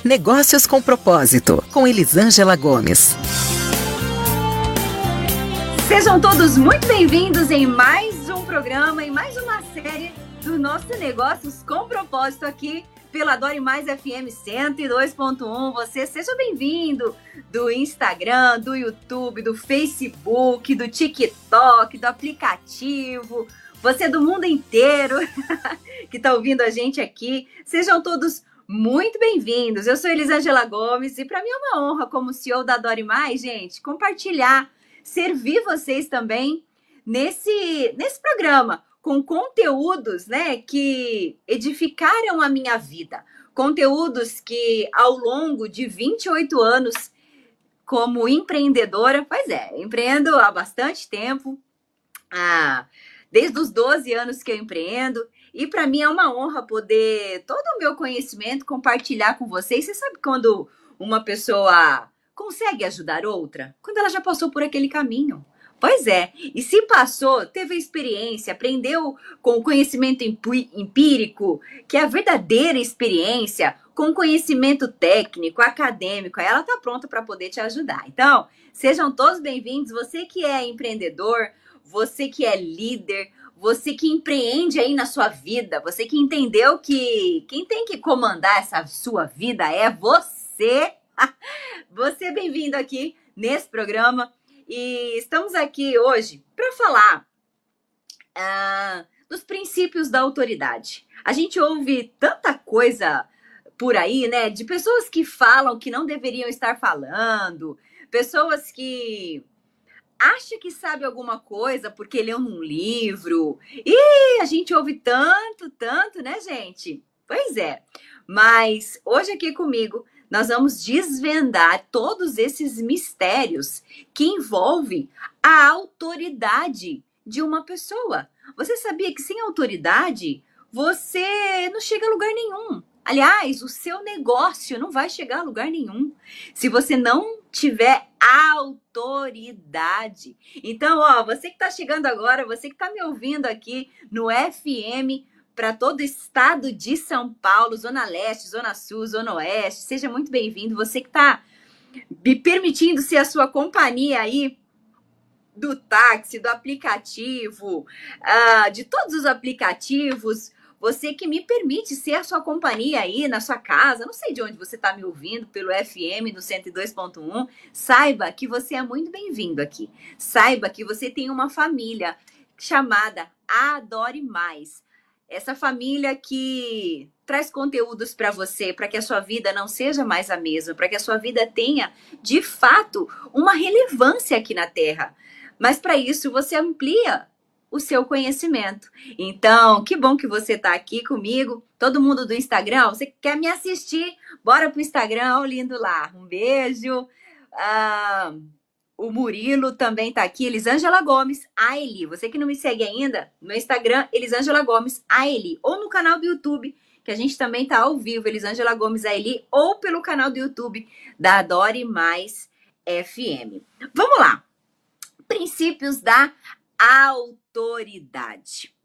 Negócios com Propósito, com Elisângela Gomes. Sejam todos muito bem-vindos em mais um programa, em mais uma série do nosso Negócios com Propósito aqui pela Adore Mais FM 102.1. Você seja bem-vindo do Instagram, do YouTube, do Facebook, do TikTok, do aplicativo. Você do mundo inteiro que está ouvindo a gente aqui. Sejam todos muito bem-vindos. Eu sou Elisângela Gomes e para mim é uma honra, como CEO da Adore Mais, gente, compartilhar, servir vocês também nesse programa com conteúdos, né, que edificaram a minha vida. Conteúdos que ao longo de 28 anos como empreendedora, empreendo há bastante tempo, desde os 12 anos que eu empreendo, e para mim é uma honra poder todo o meu conhecimento compartilhar com vocês. Você sabe quando uma pessoa consegue ajudar outra? Quando ela já passou por aquele caminho. Pois é, e se passou, teve a experiência, aprendeu com o conhecimento empírico, que é a verdadeira experiência, com conhecimento técnico, acadêmico, aí ela está pronta para poder te ajudar. Então, sejam todos bem-vindos, você que é empreendedor, você que é líder, você que empreende aí na sua vida, você que entendeu que quem tem que comandar essa sua vida é você. Você bem-vindo aqui nesse programa. E estamos aqui hoje para falar dos princípios da autoridade. A gente ouve tanta coisa por aí, né? De pessoas que falam que não deveriam estar falando, pessoas que acham que sabe alguma coisa porque leu num livro. E a gente ouve tanto, né, gente? Pois é. Mas hoje aqui comigo nós vamos desvendar todos esses mistérios que envolvem a autoridade de uma pessoa. Você sabia que sem autoridade você não chega a lugar nenhum? Aliás, o seu negócio não vai chegar a lugar nenhum se você não tiver autoridade. Então, você que está chegando agora, você que está me ouvindo aqui no FM para todo o estado de São Paulo, Zona Leste, Zona Sul, Zona Oeste, seja muito bem-vindo. Você que está me permitindo ser a sua companhia aí do táxi, do aplicativo, de todos os aplicativos, você que me permite ser a sua companhia aí na sua casa, não sei de onde você está me ouvindo, pelo FM no 102.1, saiba que você é muito bem-vindo aqui. Saiba que você tem uma família chamada Adore Mais. Essa família que traz conteúdos para você, para que a sua vida não seja mais a mesma, para que a sua vida tenha, de fato, uma relevância aqui na Terra. Mas para isso você amplia o seu conhecimento. Então, que bom que você está aqui comigo. Todo mundo do Instagram, você quer me assistir? Bora pro Instagram, ó, lindo lá. Um beijo. O Murilo também tá aqui, Elisângela Gomes, a Eli. Você que não me segue ainda, no Instagram, Elisângela Gomes, a Eli. Ou no canal do YouTube, que a gente também tá ao vivo, Elisângela Gomes, a Eli. Ou pelo canal do YouTube da Adore Mais FM. Vamos lá. Princípios da autoridade.